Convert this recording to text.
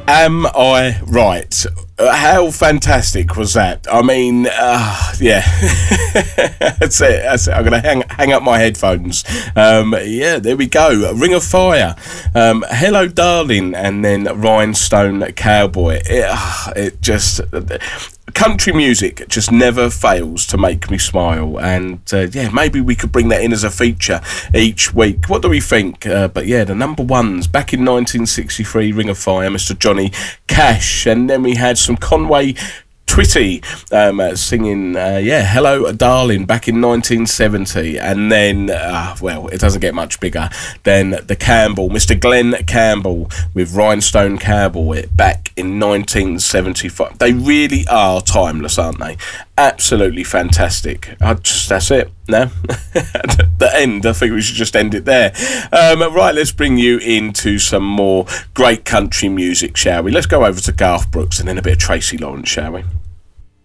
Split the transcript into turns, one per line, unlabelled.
Am I right? How fantastic was that? I mean, yeah, that's it. That's it. I'm going to hang up my headphones. Yeah, there we go. Ring of Fire. Hello, Darling, and then Rhinestone Cowboy. It just... country music just never fails to make me smile, and yeah, maybe we could bring that in as a feature each week. What do we think? But yeah, the number ones back in 1963, Ring of Fire, Mr. Johnny Cash, and then we had some Conway Twitty singing yeah, Hello Darling back in 1970, and then well, it doesn't get much bigger than the Campbell, Mr. Glenn Campbell with Rhinestone Cowboy back in 1975. They really are timeless, aren't they? Absolutely fantastic. That's it. No, the end. I think we should just end it there. Right, let's bring you into some more great country music, shall we? Let's go over to Garth Brooks and then a bit of Tracy Lawrence, shall we?